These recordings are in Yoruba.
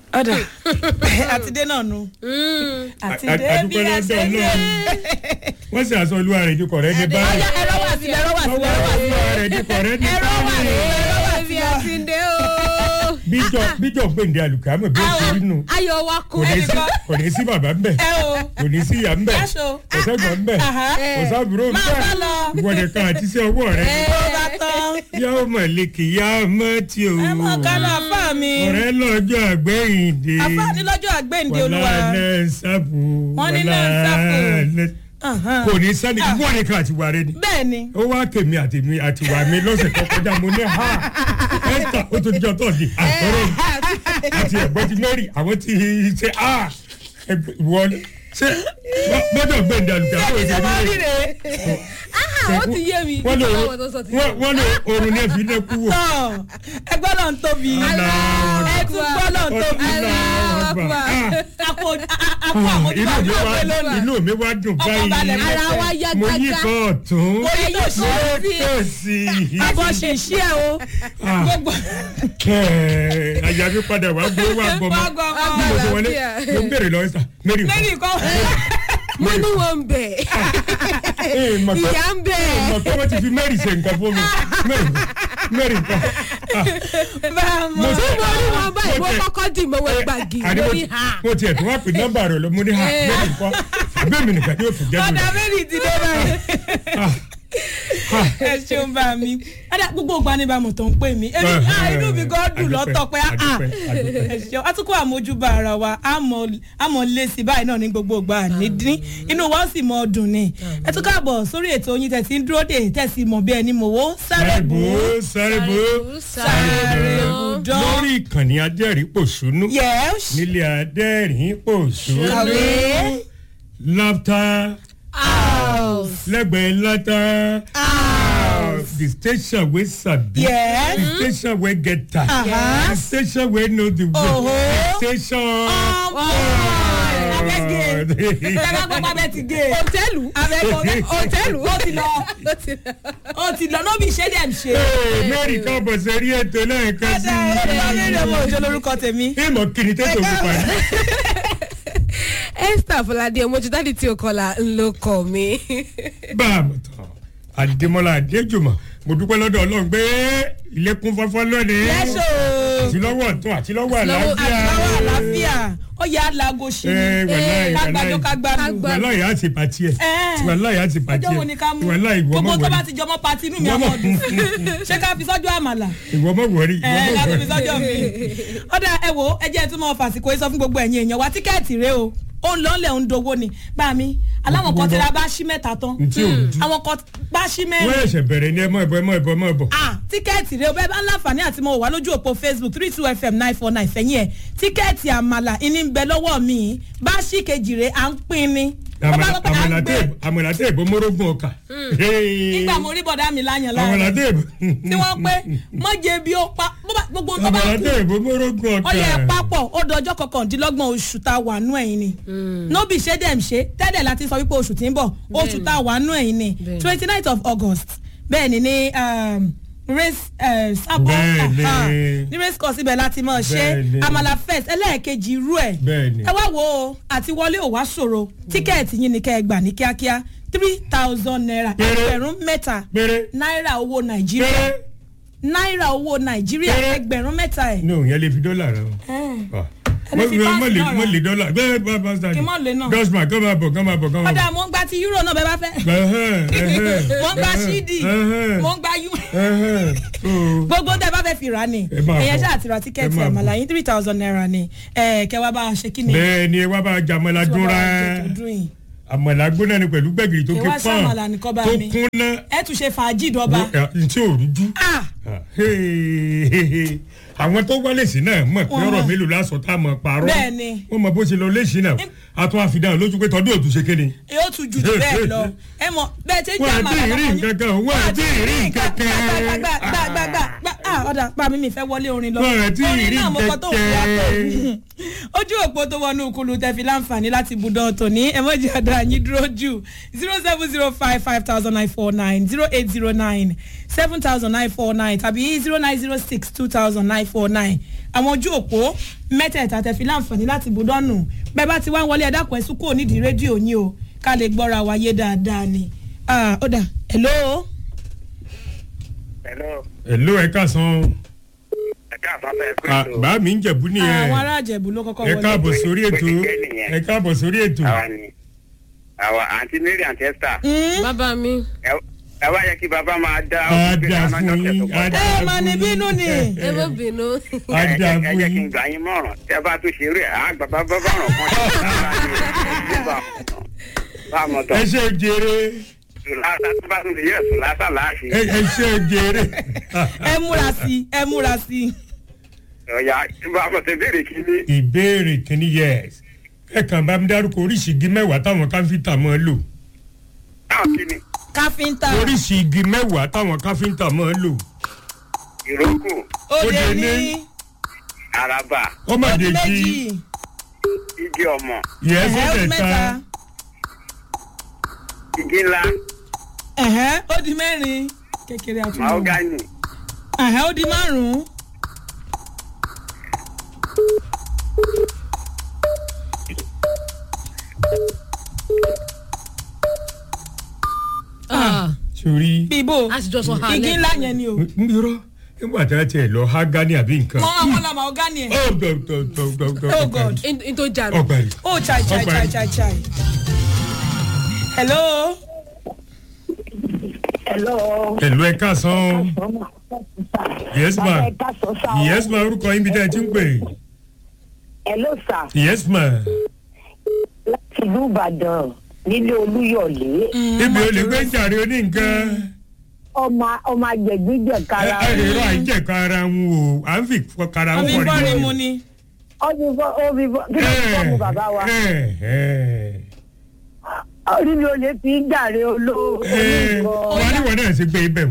ọ̀dà àtidé náà nu àtidé bí a ṣe dé. wọ́n sì aṣọ olúwa rẹ̀ dikọ̀ rẹ̀ ní báyìí. ẹ̀rọ wà sí olúwa rẹ̀ dikọ̀ rẹ̀ ní báyìí. ẹ̀rọ wà sí àtidé o. bíjọ gbèǹde àlùkámọ̀ bí ó ṣe rí nù. ayọ̀ wa kò kò ní sí bàbá ń bẹ̀ kò ní sí ìyá ń bẹ̀ kò sẹ́gbọ̀n ń bẹ̀ kò sábúrò ń bẹ̀ ìwọ̀dẹ̀ kan àti sí ọwọ́ rẹ̀. yóò mọ̀ lékè yá mọ́ tí o. ẹ mọ̀ kánú àfáà mi. ọ̀rẹ́ lọ́jọ́ àgbẹ̀yìndé. àfáà ní lọ́jọ́ àgbẹ̀yìndé olúwa. wọ́n ní sáfù. kò ní sẹ́ni ìwọ́n nìkan àti wà rẹ ni. bẹ́ẹ̀ni. ó wá kèmí àti wà mí lọ́sẹ̀ tó kọjá mo ní ẹ́sítà ó tó dijọ́ tó di àtọ́rẹ́ àti ẹ̀gbọ́n ti mẹ́rì àwọn ti ṣe wọlé ṣe gbọ́dọ̀ gbẹ̀ǹdà lùkà tó ṣe ní rẹ̀. ó ti yé mi. wọ́n lè oorun ní ẹ̀fín náà kú wò. ẹ gbọ́dọ̀ ń tóbi. ẹ tún gbọ́dọ̀ ń tóbi. inú mi wá dùn báyìí mo yí kọ́ ọ̀tún mo yí tó sí. àbọ̀ ṣèṣe ẹ o. àyà mi padà wá gbọ́ wá gbọ́ mọ́ bí mo ṣe wọlé mo ń bèrè lọ́wọ́ sà mẹ́rin kọ́. mo ní wọn ń bẹ̀. ìyá ń bẹ̀. mọ̀ pé wọ́n ti fi mẹ́rin ṣe nǹkan fún mi mẹ́rin kan. mo rí wọn báyìí mo kọ́kọ́ dì mọ́wọ́ gbàgì mo ní ha. mo tiẹ̀ tó wá pè nọ́mbà rẹ̀ lọ mo ní ha mẹ́rin kan àbẹ́mi nìkan yóò fi jẹ́ mi. ọ̀dà mẹ́rin ti dé báyìí. ẹ ṣeun bá mi gbogbo ògbà ní bámu tó ń pè mí inú mi gan dùn lọ́tọ̀ pé ẹ ṣeun àtúkọ̀ àmójúbà ara wa àmọ́ lẹ́sìn báyìí náà ní gbogbo ògbà nídìí inú wa sì mọ ọdún ni ẹ tún káàbọ̀ sórí ètò yín tẹ̀sí ń dúró dè tẹ̀sí mọ̀ bí ẹni mọ̀wó sáré bò lórí ìkànnì adẹ́rìn-pòṣónú nílé adẹ́rìn-pòṣónú laughter house lẹ́gbẹ̀ẹ́ laughter house the station wey sabi the station wey get time the station wey know the way the station. hòtẹ́ẹ̀lù ó ti lọ lóbi ṣé dẹ̀ ń ṣe. mary káàbọ̀ sẹ́rí ètò lẹ́ẹ̀kan sí i. ọmọ lórúkọ tèmi. ìmọ̀ kìnìún tètè òkú pàdé. Esther Fọládé ọmọjúdáde tí o kọlà ńlọ kọ mi. bá a mọ̀ tán Adémọ́lá Adéjùmọ̀ mo dúpẹ́ lọ́dọ̀ Ọlọ́run pé ilé kún fọ́fọ́ lónìí. àti lọ́wọ́ ọ̀tún àti lọ́wọ́ àlàáfíà ó yà á lago ṣe ni kágbájọ kágbánu. wàhálà yà á ti pàtí ẹ̀ wàhálà yà á ti pàtí ẹ̀ ọjọ́ wo ni ká mú gbogbo tó bá ti jọmọ́ pati inú mi ọmọ ọdún ṣé ká fi sọ́jọ́ àmàlà. ìwọ mọ̀ wọ̀rí. ká fi sọ́jọ́ mi. ọ̀dà ẹ wo ẹ jẹ́ ẹ tún mọ fàsìkò yìí sọ fún gbogbo ẹ̀yin èèyàn wa tíkẹ́ẹ̀tì rẹ o ó ń lọ́lẹ̀ ń dowó ni bá mi aláwọn kan ti ra bá ṣí mẹ́ta tán àwọn kan bá ṣí mẹ́rin. wọ́n ẹ̀ṣẹ̀ bẹ̀rẹ̀ ní ẹmọ ìbọn. tíkẹ́ẹ̀tì rẹ bẹ́ẹ̀ bá láǹfààní àti mo wà lójú òpó Facebook 32FM 949 fẹ̀yìn ẹ̀ tíkẹ́ẹ̀tì àmàlà ìní ń bẹ lọ́wọ́ mi bá ṣí kejì rẹ à ń pín ni. àmàlàdé ìbò mórógùn ọkà. nígbà mo rí bọ̀dá mi láyàn láàrin àmàlàdé ìbò. tí wọ́n pé mọ̀jẹ̀ bí ó pa gbogbo tó bá kú àmàlàdé ìbò mórógùn ọkà. ó yẹ papọ̀ ó dọjọ́ kọkàndínlọ́gbọ̀n oṣù tá a wà nú ẹ̀yìn ni nóbì ṣé dẹ̀ ń ṣe tẹ́lẹ̀ láti sọ wípé oṣù tí ń bọ̀ oṣù tá a wà nú ẹ̀yìn ni 29th of August bẹ́ẹ̀ ni ní race sábọ̀ ní race course ibẹ̀ láti mọ̀ ṣe Amala Fest ẹlẹ́ẹ̀kejì irú ẹ̀ ẹ wá wo àti wọlé ò wá ṣòro tíkẹ́ẹ̀tì yín ni kẹ́ ẹ gbà ní kíákíá 3,000 naira ẹgbẹ̀rún mẹ́ta náírà owó Nàìjíríà ẹgbẹ̀rún mẹ́ta ẹ̀. ní òun yẹn lè fi dọ́là rẹ o. mo lè dọ́là bẹ́ẹ̀ bá bá sáà ní dọ́sùmá kọ́ máa bọ̀. ọ̀dà mo ń gba ti euro náà bẹ́ẹ̀ bá fẹ́. mo ń gba ṣídì mo ń gba yú. gbogbo tẹ bá fẹ́ fi rà ni ẹ̀yẹ ṣáà ti ra tíkẹ́ẹ̀tì àmàlà yín 3,000 naira ni kẹ́ wá bá a ṣe kí ni. bẹ́ẹ̀ ni ẹ wá bá a jàmọ́lá dúnra àmàlà gbóná ni pẹ̀lú gbẹ̀gìrì tó ké pọ́n tó kúnná. ẹ tún ṣe fàájì dọ́ba. tí ò rújú. àwọn tó wá lẹ́sìn náà mọ̀ pé ọ̀rọ̀ mélòó lásán tá a mọ̀ pààrọ̀. bẹ́ẹ̀ni. wọ́n mọ̀ bó ṣe lọ lẹ́sìn náà a tún àfidàn lójú pé tọdún òtún ṣe kéde. yóò tún ju bẹ́ẹ̀ lọ ẹ mọ̀ bẹ́ẹ̀ tí ń jẹ́ àmàlà wọ́n àti ìrìn kankan. gbàgbàgbà ọ̀dà pa mi fẹ́ wọlé orin lọ. wọ́n àti ìrìn kankan. orin náà mo kọ́ tó wù yàtọ̀. ojú ojú òpó tó wọnú kulu tẹ fi láǹfààní láti budán tòní ẹmọ́jì àdá yín dúró jù 070550949 0809 7949 tàbí 0906 2949 àwọn ojú òpó mẹ́tẹ̀ẹ̀ta tẹ fi láǹfààní láti budán nù bẹ́ẹ̀ bá ti wá ń wọlé ẹ dákun ẹ sún kúrò nídìí rédíò yín o ká lè gbọ́ra wáyé dáadáa ni. ó dà hello. hello ẹ káàsán. bá mi ń jẹ̀bú nìyẹn. àwọn ará Ìjẹ̀bú ló kọ́kọ́ wọlé. ẹ káàbọ̀ sórí ètò. ẹ káàbọ̀ sórí ètò. àwa àǹtí Mary àǹtí Esther. bàbá mi. ẹ wá yẹ kí bàbá máa dá ada fún yín ada ẹ máa ní bínú ni. ẹ má bínú. ada ẹ fún jẹ́ kí n yín. gbà yín mọ̀ràn tẹ bá tún ṣe eré bàbá ràn kan ẹ ṣe jèrè. sùlásà tó bá tún lè yẹ sùlásà láàṣì. ẹ ṣe jèrè. ẹ múra sí. ọ̀yà bá a mọ̀ tẹ béèrè kí ni. ìbéèrè kìíní yes ẹ kàn bá mi dárúkọ oríṣi igi mẹ́wàá táwọn káfíńtà máa ń lò. táwọn kí ni. káfíńtà. oríṣi igi mẹ́wàá táwọn káfíńtà máa ń lò. ìrókò. òde ní. àràbà. ọmọdéjì. igi ọmọ. yẹsẹ mẹ́ta. igi ńlá. ó di mẹ́rin kékeré àtúntò. mahogany. ó di márùn-ún. sori. bíbó a sì jọ sọ ha igi ńlá yẹn ni o. irọ́ nígbà tí a tiẹ̀ lọ ha gani àbí nǹkan. mọ àwọn ọlọmọ ọgánì ẹ. Oh God. n tó jà lọ. ọgbàrí. Oh chai. Hello. Hello ẹ káàsán. Yes ma. Yes ma orúkọ yín bí dá ẹ ti ń pè. Hello sir. Yes ma. Láti ìlú Ìbàdàn nílé Olúyọ̀lé. Ibi olè gbé jàre oní nǹkan. ọmọ àjẹgbíjẹ kára. Èrò àìjẹ̀kọ ara ń wò à ń fi kara ń omi fọ́ fọ́ọ̀rì ni. mu ni. omi fọ́ kí ló ń fọ́ mu bàbá wa. orí mi ò lè fi ń jàre olóògùn. wọ́n ní wọ́n náà ṣe gbé ibẹ̀ mu.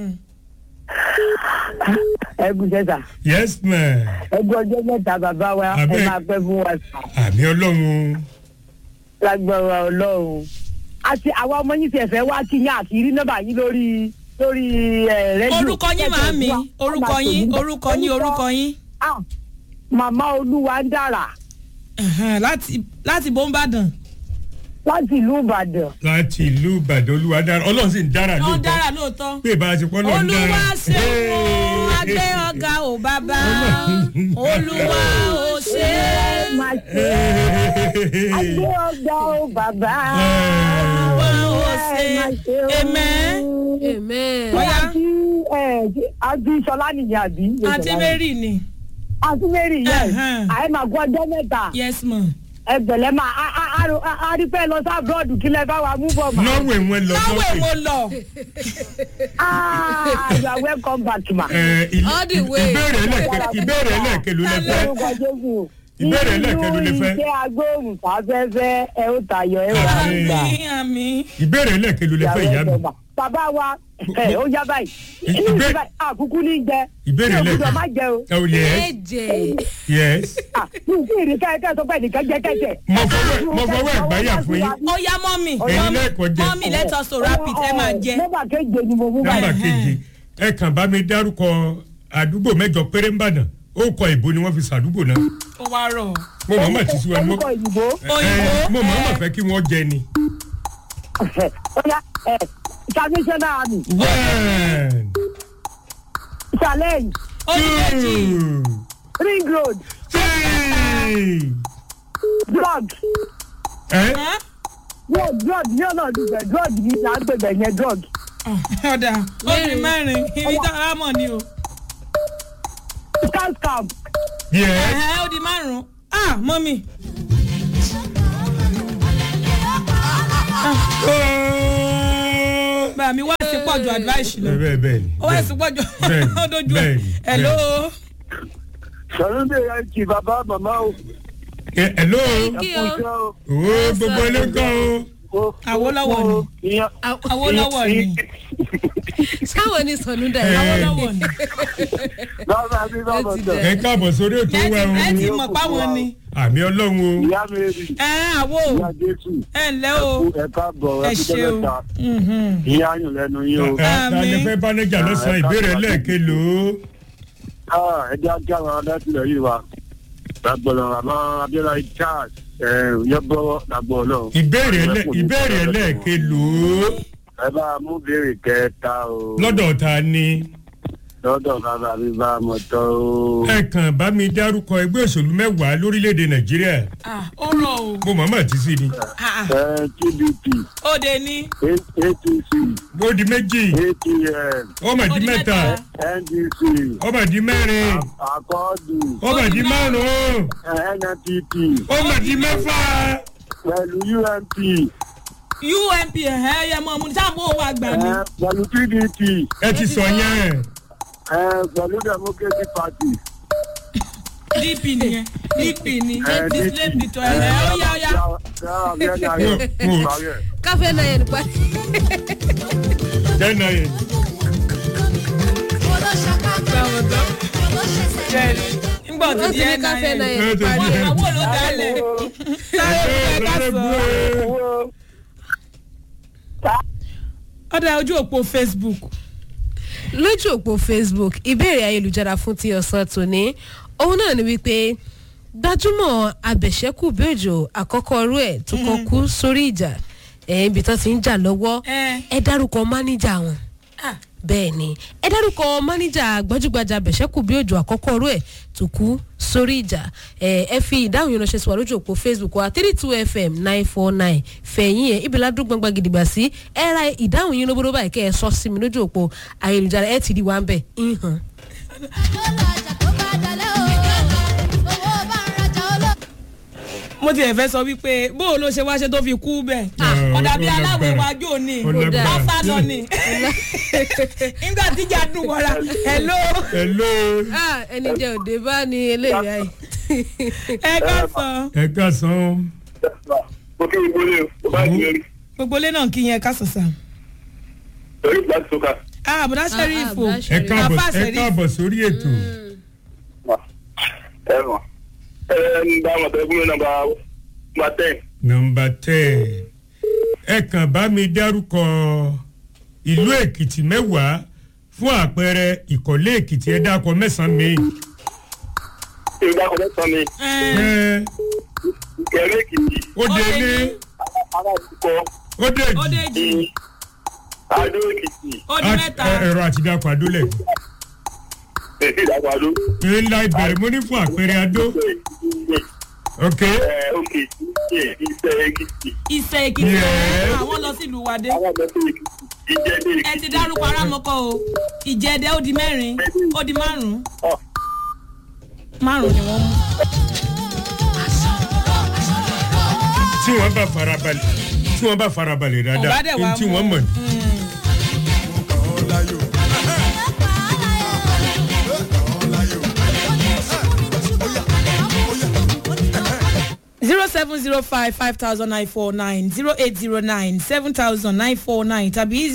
ẹgùn sẹ́sà. Yes ma. ẹgbẹ́ ọjọ́ mẹ́ta bàbá wa ẹ máa pẹ́ fún wa sà. Àmì Ọlọ́run. lágbára Ọlọ́run. àti àwọn ọmọ yín ti ẹ̀fẹ̀ wá kí yín àti rí nọ́mbà yín lórí rẹ́díò. orúkọ yín màámi orúkọ yín. màmá Olúwa ń dára. láti bóńbàdàn. láti ìlú Ìbàdàn. láti ìlú Ìbàdàn Olúwa dára Ọlọ́run sì ń dára lóòótọ́. ó dára lóòótọ́. pé ìbá ti pọ́ lọ́ọ́ dára. Olúwa ṣe o agbé ọ̀gá ò bàbá Olúwa ò ṣe má ṣe agbé ọ̀gá ò bàbá Olúwa ò ṣe amen. bóyá àti Ṣọlá nìyẹn àbí. àti Mary ni. àti Mary yes àyè máa gbọ́ ọjọ́ mẹ́ta. yes ma. ẹgbẹ̀lẹ́ máa arífẹ́ lọ sí abroad kílẹ̀ bá wa mú bọ̀ ma. Norway wọn lọ. Norway mo lọ. you are welcome back ma. all the way. ìbéèrè ẹlẹ́kẹ̀lú lẹ fẹ́. ìbéèrè ẹlẹ́kẹ̀lú lẹ fẹ́. iṣẹ́ agbóhùn sáfẹ́fẹ́ ẹ ó tayọ ẹ wà nígbà. àmín. ìbéèrè ẹlẹ́kẹ̀lú lẹ fẹ́ ìyá mi. bàbá wa ó yá báyìí àkúkú ní jẹ ìbéèrè ẹlẹ́kẹ̀lú má jẹ o. oh yes yes. ní ìrìkà ẹ̀ka tó pẹ́ nìkan jẹ́ kẹ́jẹ́. mo fọwọ́ ẹ̀gbáyà fún yín. ó yá mọ́mì ẹ̀yin lẹ́ẹ̀kọ́ jẹ. mọ́mì let us to wrap it ẹ máa jẹ. nọ́mbà keje ni mo mú báyìí. nọ́mbà keje ẹ kàn bá mi dárúkọ àdúgbò mẹ́jọ péré ń bàdàn ó kọ ìbò ni wọ́n fi ṣàdúgbò náà. ó wá rọ̀. mo mọ̀ mọ̀ ti sùn ẹ orúkọ ìdìbò. mo mọ̀ mọ̀ fẹ́ kí wọ́n jẹ ni. ó yá international army. one challenge. onídèjì. ring road. three. drug. drug ní ọ̀nà ìdìbò drug ní àgbègbè yẹn drug. ọ̀dà obìnrin mẹ́rin ibi tá a mọ̀ ni o. scam. yes. ó di márùn-ún. mọ́mì. bá mi wá sí pọ̀jù advice lọ. bẹ́ẹ̀ ni. ó wá sí pọ̀jù ọdójú ẹ̀. hello. sọlúndé yẹn kì bàbá màmá o. hello. owó gbogbo ilé ń kọ́ o. Awólọ́wọ̀ ni. Awólọ́wọ̀ ni. sáwọn ní Sọlúndé. Awólọ́wọ̀ ni. ẹ káàbọ̀ sórí ètò wa o. ẹ ti mọ̀ páwọn ni. àmì ọlọ́run o. ìyá mary. àwo ìyá jésù. ẹ ǹlẹ́ o. ẹ káàbọ̀ ẹ ṣe o. ìyá ayùn lẹ́nu yín o. tani fẹ́ bánájà lọ́sàn-án ìbéèrè lẹ́ẹ̀kelo. ẹ jẹ́ ajá àwọn alátìlẹ̀ yìí wa. lágbọ̀lọ̀ àmọ́ abiola charles yọ́bọ̀ lágbọ̀lọ̀. ìbéèrè lẹ́ẹ̀kelo. ẹ bá mú béèrè kẹta o. lọ́dọ̀ ta ni. lọ́dọ̀ bàbá mi bá mọ̀ tọ́ o. ẹ kàn bá mi dárúkọ ẹgbẹ́ òṣèlú 10 lórílẹ̀‐èdè nàìjíríà. ó rọ o. mo màmá ti sí ni. TDP. ó de ní. APC. ó di méjì. APM. ó mà di mẹ́ta. NDC. ó mà di mẹ́rin. Akọ́ọ̀dù. ó mà di márùn-ún. NNPP. ó mà di mẹ́fà. pẹ̀lú UNP. UNP ẹ̀yẹ mọ́ mu sáà mọ́ owó àgbà ni. pẹ̀lú PDP. ẹ ti sọ yẹn. pẹ̀lú Democratic Party. DP nìyẹn DP ni slave tó ẹ̀ ó yá. káfẹ́ náà yẹn nípa. jẹ́nà yẹn. ngbọ̀ tó di ẹ̀ káfẹ́ náà yẹn nípa. àwọn ló dalẹ̀. sáré bú ẹ ká sọ. ọ̀dà ojú òpó Facebook. lójú òpó Facebook ìbéèrè ayélujára fún ti ọ̀sán tòní òun náà ni wípé gbajúmọ̀ abẹ̀ṣẹ́kù bẹ́ẹ̀jọ àkọ́kọ́ rú ẹ̀ tó kọ́ kú sórí ìjà ibi tó ti ń jà lọ́wọ́ ẹ dárúkọ máníjà wọn bẹ́ẹ̀ ni ẹ dárúkọ máníjà gbajúgbajà abẹ̀ṣẹ́kù bẹ́ẹ̀jọ àkọ́kọ́ rú ẹ̀ tó kú sórí ìjà ẹ fi ìdáhùn yìí ránṣẹ́ sí wa lójú òpó Facebook wa 32FM 949 fẹ̀yìn ẹ̀ ibi ládùúgbò gbangba gidigba sí ẹ ra ìdáhùn yìí lóbodò báyìí kẹ́ ẹ sọ sí mi lójú òpó ayélujára ẹ ti di wa ń bẹ̀ ń hàn. mo ti ẹ̀ fẹ́ sọ wípé bó o ló ṣe wá ṣe tó fi kú bẹ́ẹ̀ ọ̀dà bíi aláwọ̀ iwájú òní ọ̀fà lọ ni nígbà tíjà dùn wọ́ra hello. ẹni jẹ́ òde bá ní eléyìí ayé. ẹ ká sọ. mo kí ìgbólé o bá ti rí. gbogbo ilé náà kí yẹn ká sọ̀sà. lórí ìgbà tó ká. àbúrò sẹ́rífù ẹ káàbọ̀ sórí ètò. ẹ mọ̀ ń bá wọn tẹ fún mi nọ́mbà 10. nọ́mbà 10 ẹ kàn bá mi dárúkọ ìlú èkìtì 10 fún àpẹẹrẹ ìkọ̀lé èkìtì ẹ dákọ 9 mi. ìdákọ 9 mi. ìkẹrẹ èkìtì. ó dé ní. aláàbùkọ. ó dé jì. adó èkìtì. ó di mẹ́ta. ẹ̀rọ àti dákọ adó lẹ̀. èsì ìdákọ adó. ńlá ìbẹ̀rẹ̀ mo ní fún àpẹẹrẹ adó. ok. ok ìṣe èkìtì. ìṣe èkìtì àwọn lọ sílùú wa dé. ẹ ti dárúkọ arámọkọ o ìjẹdẹ ó di 4 ó di 5. 5 ni wọ́n mú. tí wọ́n bá farabalẹ̀ dáadáa tí wọ́n mọ̀ ní. 070550949 0809 tàbí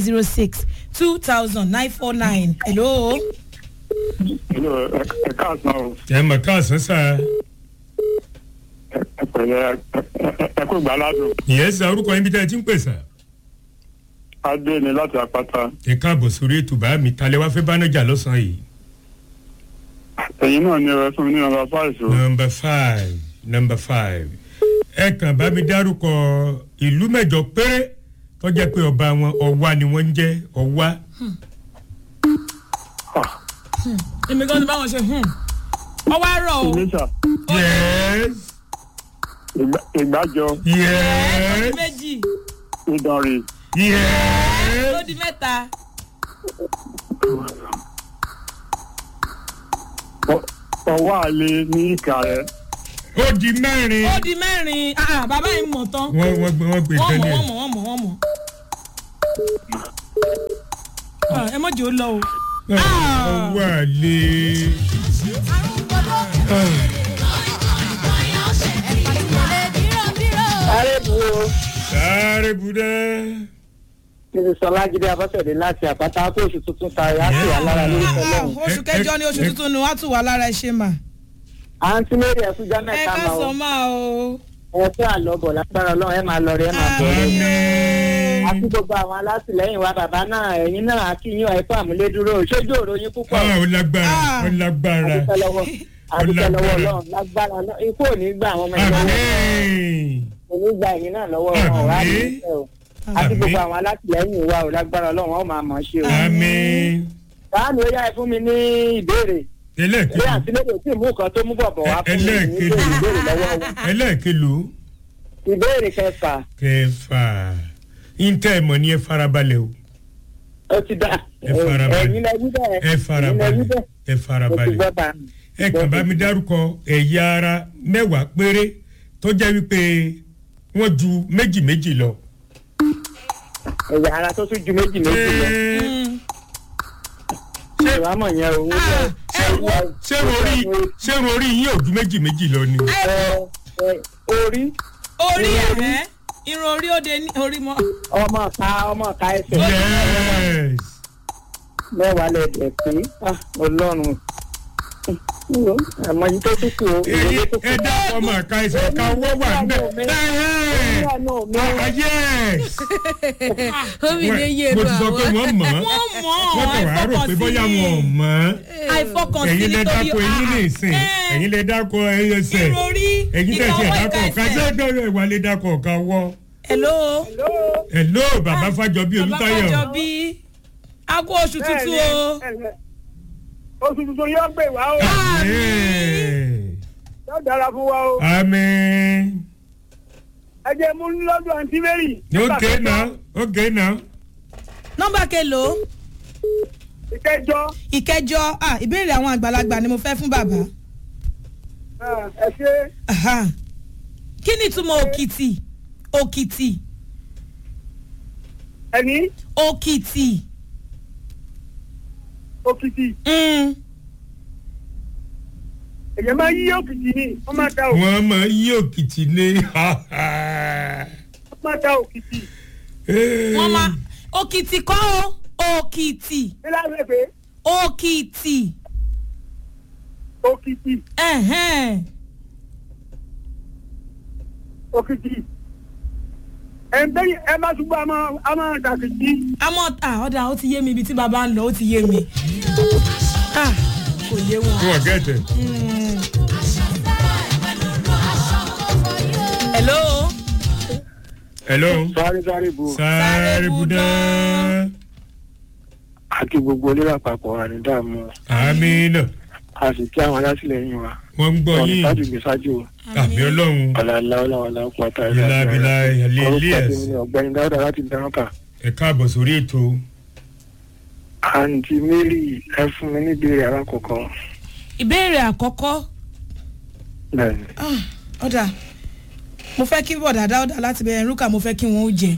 0906 hello. hello ẹ káàsán o. ẹ mà káàsán sá. ẹ pẹ̀lẹ́ ẹ kó gbà ládùn. ìyẹn sá orúkọ yín bí tẹ́ ẹ ti ń pè sá. adé ni láti àpáta. ẹ káàbọ̀ sórí ètò bá mi talẹ̀ wá fẹ́ bánájà lọ́sàn-án yìí. ẹ̀yin náà ni ẹ fún mi ní nọ́mbà 5 o. nọ́mbà 5 ẹ kàn bá mi dárúkọ ìlú 8 péré tó jẹ́ pé ọba wọn Ọ̀wá ni wọ́n ń jẹ́ Ọ̀wá. èmi gan ni báwọn ṣe ọwọ́ àárọ̀ o. Ìlísà. yes. Ìgbàjọ. yes. méjì. Ìdànrè. yes. ó di 3. Ọwọ́ àlè ní Ìkàrẹ́. ó di 4. ó di 4 bàbá yìí mọ̀ tán. wọ́n gbé tẹ́lẹ̀. wọ́n mọ̀. ẹ mọ̀ jẹ́ ó lọ o. ọwọ́ àlè. sáré budẹ́. Níbi Sọlájídé Abọ́sẹ̀dé láti àpáta kó oṣù tuntun ta ẹ̀ á sì wà lára lórúkọ lọ́run. oṣù kẹjọ ni oṣù tuntun ni wọ́n á tù wá lára ẹ ṣe mà. àǹtí mary ẹ̀kújọ́ ẹ mẹ́ta ká máa sọ o máa o. ẹ fẹ́ àlọ́bọ̀ lágbára ọlọ́run ẹ máa lọ rí ẹ máa bọ̀ rí. àmín. àti gbogbo àwọn alátìlẹyìn wa bàbá náà ẹ̀yin náà akínyìn ẹ̀kọ́ àmúlédúró ṣojú òròyìn púpọ̀. ó lágbára ó lágbára. àdúpẹ́ lọ́wọ́ ọlọ́run lágbára ikú ò ní gbà àwọn ọmọ ìlú àmín. ò ní gba ẹ̀yin náà lọ́wọ́ wọn wá ní ìfẹ́ o àti gbogbo àwọn alátìlẹyìn wa ò lágbára ọlọ́run wọn máa mọ̀ ṣe o. àmín. báàmì ó yá ẹ fún mi ní ìbéèrè ẹlẹ́ẹ̀kejì. bí àti lédè tí mú kan tó mú bọ̀bọ̀ wá fún mi ní ìbéèrè lọ́wọ́ wọn. ẹlẹ́ẹ̀kelu. ìbéèrè kẹfà. kẹfà ntẹ ẹ mọ̀ ní ẹ farabalẹ̀ o. ó ti dá ẹ farabalẹ̀ ẹ̀yin lẹ́yìn bẹ́ẹ̀ ẹ farabalẹ̀ ẹ farabalẹ̀ ẹ kàn bá mi dárúkọ ẹ̀yà ara mẹ́wàá péré tó jẹ́ wípé wọ́n ju méjì lọ. ẹ̀yà ara tó tún ju méjì lọ. ṣé ìwà mọ̀ yẹn o. ṣé orí yín ò ju méjì lọ ni. orí. orí ẹ̀ irun orí òde ní orí mọ́. ọmọ ọ̀ka ẹsẹ̀. yes. mẹ́wàá lẹ́dẹ̀ẹ́ pé ọlọ́run àmọ́ yìí tó tún kù o. ẹ dá ọmọ ọ̀ka ẹsẹ̀ ọ̀ka owó wà níbẹ̀. yes. omi lè yé mo lu ti sọ pé àwọn. wọ́n mọ̀ ọ́ wọ́n kàn wá rò pé bóyá wọn ò mọ̀ ọ́. àìfọkànsí ẹ̀yin lè nítorí dáko eyín ní ìsìn ẹ̀yin lè dáko ẹsẹ̀ irun orí ẹ̀yin tẹ̀sí ìkọwọ́ ẹ̀dáko ọ̀ka ẹ̀ka ṣé ẹsẹ̀. dọ́rọ̀ ìwà lè dáko ọ̀ka wọ́. hello. hello bàbá Fájọbí bàbá Olútáyọ̀. Fájọbí a kú oṣù tuntun o. oṣù tuntun yóò gbé wá o. yóò dára fún wa o. àmín. ẹ jẹ́ mú lọ́dún àǹtí mary. okay now. nọ́mbà kelo. ìkẹjọ. ìbéèrè àwọn àgbàlagbà ni mo fẹ́ fún bàbá. ẹ ṣe. kí ni ìtumọ̀ òkìtì? òkìtì. ẹni. òkìtì. òkìtì. èyàn máa yí òkìtì ni wọ́n máa ta òkìtì. wọ́n máa yí òkìtì ní. wọ́n máa ta òkìtì. wọ́n máa òkìtì kọ́ o òkìtì. ṣé láti pé. òkìtì. òkìtì. òkìtì. ẹ má ṣùgbọ́n a máa dàkìtì. ọ̀dà ó ti yé mi ibi tí bàbá ń lọ ó ti yé mi. kò yé wọn. wọ́n gẹ̀ẹ́tẹ̀. hello. sáré budá. àti gbogbo olórí àpapọ̀ ànídàmú. àmín. a sì kí àwọn alátìlẹyìn wa. wọ́n ń gbọ́ yín. ọ̀nà ìsájú gbèsájú o. àmì ọlọ́run. ọ̀làlá pátá ìlàbílà ìyàlẹ́ elias. orúkọ tèmi ni ọ̀gbẹ́ni dáúdà láti dáńkà. ẹ káàbọ̀ sórí ètò. àǹtí mary ẹ fún mi ní ìbéèrè alákọ̀ọ́kọ́. ìbéèrè àkọ́kọ́. bẹ́ẹ̀ni. ọ̀dà mo fẹ́ kí bọ̀dà dáúdà láti bẹ̀rẹ̀ rúkà mo fẹ́ kí wọ́n ó jẹ.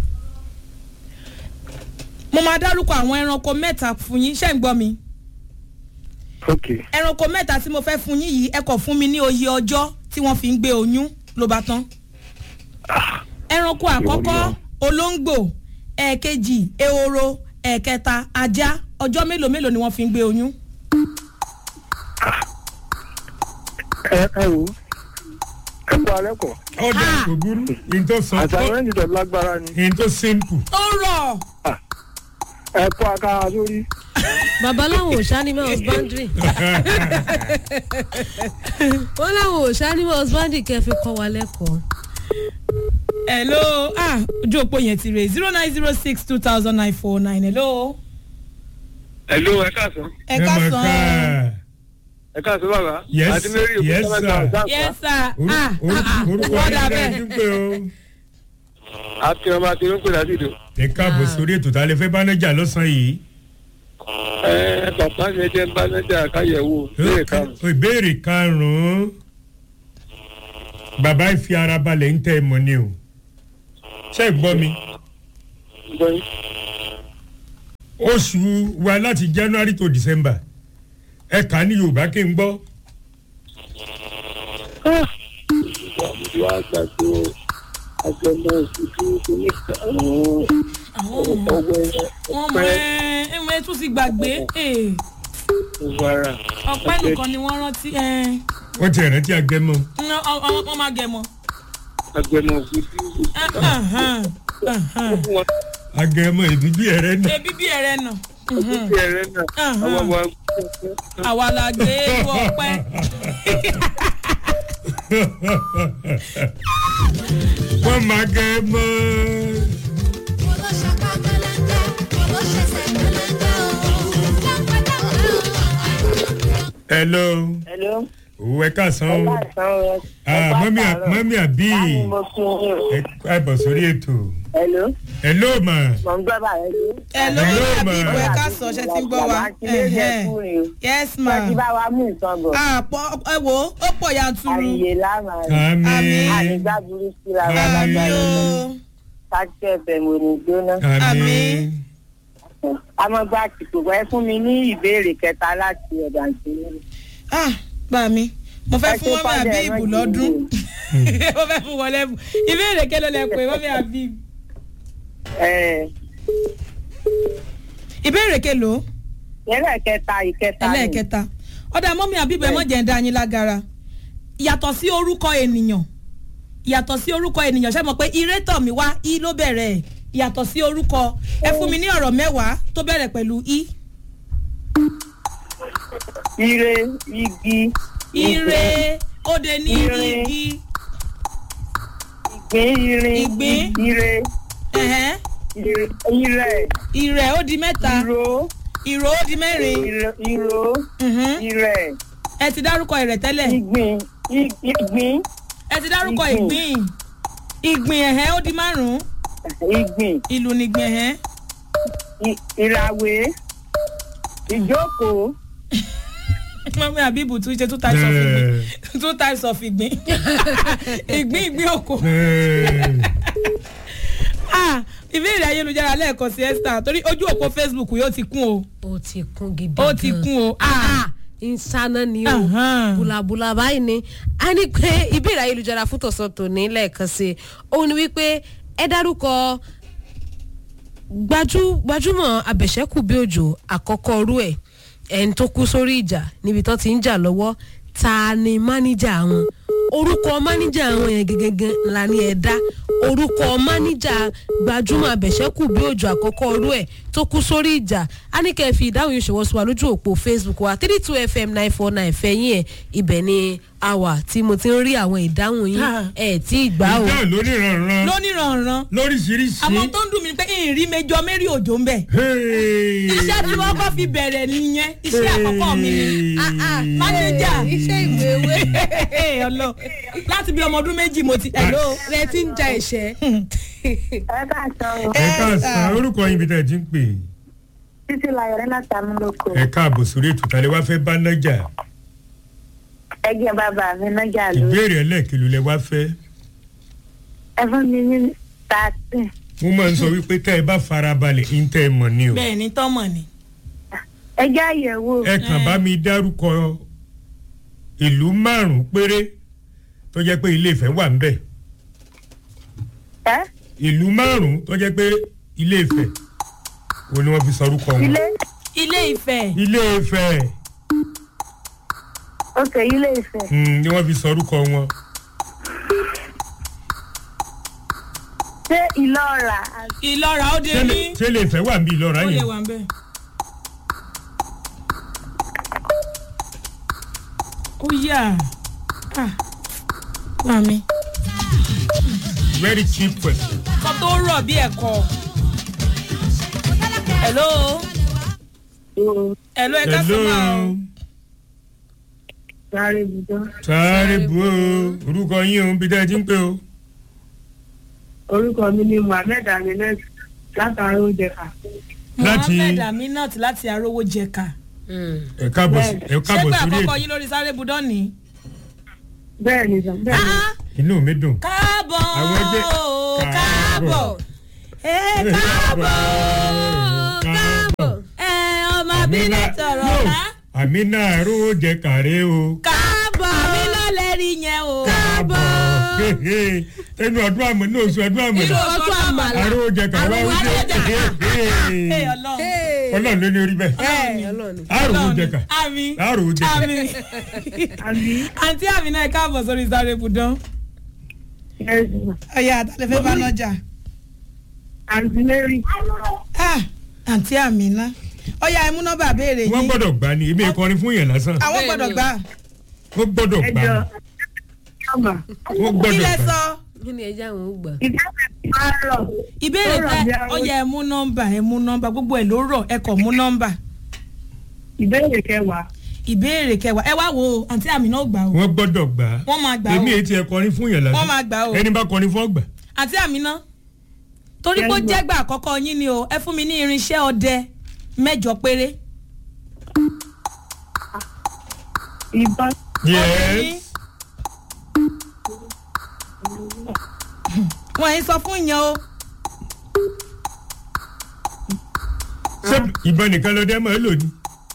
mo máa dárúkọ àwọn ẹranko mẹ́ta fún yín ṣé ń gbọ́ mi. ok. ẹranko mẹ́ta tí mo fẹ́ fún yín yìí ẹ kọ̀ fún mi ní oye ọjọ́ tí wọ́n fi ń gbé oyún ló bá tán. ẹranko àkọ́kọ́ olóńgbò, ẹ̀ẹ̀kejì ehoro, ẹ̀ẹ̀kẹta ajá. ọjọ́ mélòó ni wọ́n fi ń gbé oyún. ẹ wo ẹ kó alẹ́ kọ̀. ọ̀dà kò burú in tó sọ. àtàwọn ẹni tó lágbára ni. in tó simple. ó rọ̀. ẹ kó akára sórí. bàbá láwọn òòṣà ní mọ́ husbandry wọ́n láwọn òòṣà ní mọ́ husbandry kẹ́ fi kọ́ wa lẹ́kọ̀ọ́. hello ojú òpó yẹn ti rè 090620949 hello. hello ẹ káàsán. ẹ káàsán. ẹ káàsán bàbá. yes àti mary yes sir. yes sir. orúkọ wọ́n dà yẹn bẹ́ẹ̀. dúpẹ́ o. àti ọmọ àti irúgbìn láti ìdò. ẹ káàbọ̀ sórí ètò tá a lè fẹ́ bá nájà lọ́sàn-án yìí. bàbá mi jẹ́ bánájà káyẹ̀wò ìbéèrè karùn-ún. ìbéèrè karùn-ún. bàbá ìfi ara balẹ̀ ń tẹ́ ẹ mọ̀ ni o. ṣé ẹ gbọ́ mi. oṣù wa láti January to December ẹ kà á ní Yorùbá kí n gbọ́. wà á gbàgbé àjọmọ ìṣújú oníkà wọ́n mọ tún ti gbàgbé. wàrà. ọpẹ́ nìkan ni wọ́n rántí. wọ́n ti rántí agẹmọ. wọ́n máa gẹ̀ mọ́. agbẹmọ agẹmọ ìbíbí ẹrẹ náà. ìbíbí ẹrẹ náà. ìbíbí ẹrẹ náà àwọn ọmọ àwa la gbé ewu ọpẹ. wọ́n máa gẹmọ. hello. hello. òwò ẹ káàsán o. mọ́mí àbí ẹ bọ̀ sórí ètò. hello. hello ma. mo ń gbọ́ bá rẹ lé. hello àbí ìbò ẹ káàsán ṣe ti ń gbọ́ wa. yes ma. wọ́n ti bá wa mú nǹkan bọ̀. ẹ wo ó pọ̀ yanturu. àyè lámà rẹ̀. àmín. àdìgbà burú síra wa lágbára lọ. káàkiri ẹ̀fẹ̀ mo ní gbóná. àmín. amọ̀gbà àtìkù wẹ́ fún mi ní ìbéèrè kẹta láti ọ̀dà ìṣẹ́yìn. bá mi mo fẹ́ fún mọ́mí àbí ìbù lọ́dún mo fẹ́ fún wọn lẹ́bù ìbéèrè kélòó lẹ pé mọ́mí àbí. ìbéèrè kélòó. ẹlẹ́ẹ̀kẹta ọ̀dà mọ́mí àbí bẹ́ẹ̀ mọ́ jẹ́ ń dá yín lágara yàtọ̀ sí orúkọ ènìyàn ṣé mo pé irétọ̀ mi wá i ló bẹ̀rẹ̀ yàtọ̀ sí orúkọ ẹ fún mi ní ọ̀rọ̀ mẹ́wàá tó bẹ̀rẹ̀ pẹ̀lú i. ire igi. ire òde ní igi. ìgbín. ire. ire ó di mẹ́ta. ìró ó di mẹ́rin. ire. ẹ ti dárúkọ ìrẹ̀ tẹ́lẹ̀. ìgbín. ẹ ti dárúkọ ìgbín. ìgbín ó di márùn-ún. ìgbín. ìlú nìgbín ìràwé. ìjókòó. mọ́mí àbíbù tún ṣe 2 types of ìgbín ìgbín òkò. ìbéèrè ayélujára lẹ́ẹ̀kan sí Esther torí ojú òpó Facebook yóò ti kún o. ó ti kún gidi ó ti kún o. ìsáná ni o bùlàbùlà báyìí ni a ní pé ìbéèrè ayélujára fún tọ̀sán tòní lẹ́ẹ̀kan sí òun ni wípé ẹ dárúkọ gbajúmọ̀ abẹ̀ṣẹ́kù bí òjò àkọ́kọ́ rú ẹ̀ ẹni tó kú sórí ìjà níbi tó ti ń jà lọ́wọ́ ta ni máníjà wọn orúkọ máníjà wọn yẹn gẹ́gẹ́ ńlá ni ẹ dá orúkọ máníjà gbajúmọ̀ abẹ̀ṣẹ́kù bí òjò àkọ́kọ́ rú ẹ̀ tó kú sórí ìjà á ní kẹ́ ẹ fi ìdáhùn yìí ṣòwò sí wa lójú òpó Facebook wa 32FM 949 fẹ̀yìn ẹ̀ ibẹ̀ ni àwà tí mo ti ń rí àwọn ìdáhùn yín ẹ̀ tí ì gbà o. ìdáhùn lóníranran lóríṣiríṣi. àwọn tó ń dùn mí pé ìrìn mẹjọ mẹ́rin òjò ń bẹ̀. iṣẹ́ tí wọ́n kọ́ fi bẹ̀rẹ̀ nìyẹn iṣẹ́ àkọ́kọ́ mi ni mánéjà iṣẹ́ ìwéwé ọlọ láti bí ọmọ ọdún méjì mo ti ẹ̀ló rẹ ti ń ja ẹ̀ṣẹ́. ẹ káàsán orúkọ yín bí tẹ̀ ẹ ti ń pè. títí láyọ̀ rẹ̀ láti amúlòkọ. ẹ káàbọ̀ sórí ètò tálẹ́ wá fẹ́ bá nájà. ẹgbẹ́ bàbá mi nájà ló. ìbéèrè ẹlẹ́ẹ̀kìlú lẹ wá fẹ́. ẹ fún mi ní 13. mo máa ń sọ wípé tẹ́ ẹ bá farabalẹ̀ ń tẹ́ ẹ mọ̀ ni o. bẹ́ẹ̀ ni tọ́mọ̀ ni. ẹ jẹ́ àyẹ̀wò. ẹ kàn bá mi dárúkọ ìlú 5 péré tó jẹ́ pé Ilé Ifẹ̀ wà ń bẹ̀. ìlú 5 tó jẹ́ pé Ilé Ifẹ̀ wo ni wọ́n fi sọ orúkọ wọn. Ilé Ifẹ̀. Ilé Ifẹ̀. ok Ilé Ifẹ̀. ni wọ́n fi sọ orúkọ wọn. ṣé Ìlọ́ra. Ìlọ́ra ó dé ní. ṣé Ilé Ifẹ̀ wà ń bí Ìlọ́ra yẹn. ó lè wà ń bẹ̀. ó yà mami. very cheap question. kọ́ tó rọ̀ bí ẹ̀kọ́. hello. hello ẹ ká sọ máa o. sáré bu o orúkọ yín o bí tẹ́ ẹ ti ń pè o. orúkọ mi ni Mohammed Aminat láti Arówó Jẹ̀ka. Mohammed Aminat láti Arówó Jẹ̀ka. ẹ káàbọ̀ ṣé pé àkọ́kọ́ yín lórí sáré budán ni. bẹ́ẹ̀ ni sàn bẹ́ẹ̀ ni. inú mi dùn. káàbọ̀ káàbọ̀ káàbọ̀ ọmọ Aminat ọ̀rọ̀ ká. Aminat Arówó Jẹ̀ka rèé o. káàbọ̀ Aminat lẹ́rìí yẹn o. káàbọ̀ ẹnu ọdún àmọ́ ní oṣù ọdún àmọ́ inú ọdún àmàlà Arówó Jẹ̀ka wá wípé ọlọ́run ló ní orí bẹ́ẹ̀. Ọlọ́run. àròwò jẹ̀ka àmì àròwò jẹ̀ka. àmì àǹtí àmì náà ẹ káàbọ̀ sórí sáré ibùdó. ọ̀yà àtàlẹ́fẹ́ bá lọ́jà. àǹtí Mary. àǹtí àmì náà ọ̀yà ẹ̀mú nọ́mbà béèrè yìí. wọ́n gbọ́dọ̀ gbà ní èmi ìkọrin fún yẹn lásán. àwọn gbọ́dọ̀ gbà. wọ́n gbọ́dọ̀ gbà. wọ́n gbọ́dọ̀ ilé gbà. sọ. kí ni ẹja àwọn ò gbà. ìbéèrè tẹ ọ̀yà ẹ̀mú nọ́mbà gbogbo ẹ̀ ló rọ̀ ẹ kọ̀ mú nọ́mbà. ìbéèrè kẹwàá. ìbéèrè kẹwàá ẹ wá wo àǹtí àmì náà gbà o. wọ́n gbọ́dọ̀ gbà. wọ́n máa gbà o. èmi ètí ẹ̀kọrin fún yẹn lásán. wọ́n máa gbà o. ẹni bá kọrin fún ọgbà. àǹtí àmì náà torí pé ó jẹ́gbà àkọ́kọ́ yín ni o ẹ fún mi ní irinṣẹ́ ọdẹ 8 péré. ìbọn. yes. wọ́n yín sọ fún yẹn o. ṣé ìbọn nìkan ló dé mọ́ ẹ lónìí.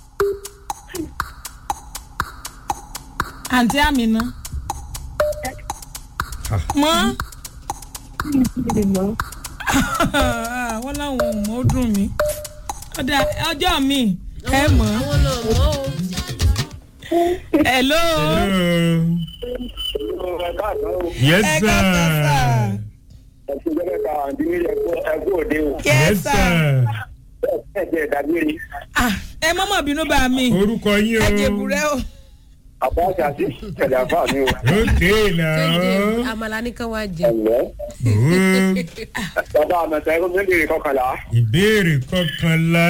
àǹtí àmì náà. mọ́. wọ́n láwọn ò mọ̀ ó dùn mí. ọjọ́ mi ẹ mọ̀. àwọn náà mọ́ o. hello. yes ẹ sir. káàbọ̀ sà. yes sir. ẹ mọ́mọ́ bínú bá mi. orúkọ yín o. ẹ jèbùrẹ́ o. àbájá sí ìṣẹ̀lẹ̀ àbá mi o. okay now. àmàlà nìkan wá jẹ. bàbá àmọ̀tẹ́ ẹ̀kọ́ ìbéèrè kọkànlá. ìbéèrè kọkànlá.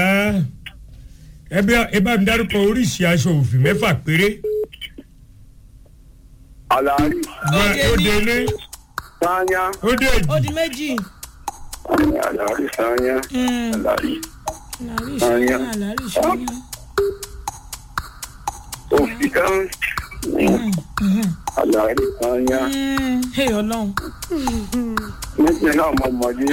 ẹ bá mi dárúkọ oríṣi aṣọ òfì 6 péré. àlàárí. òde ní. sáyà. òde ó èjì. di méjì. àlàárí sáyà. àlàárí. àlàárí ṣáyà. òfì kan. àlàárí sáyà. Ọlọ́run. méjì náà mọ̀ mọ́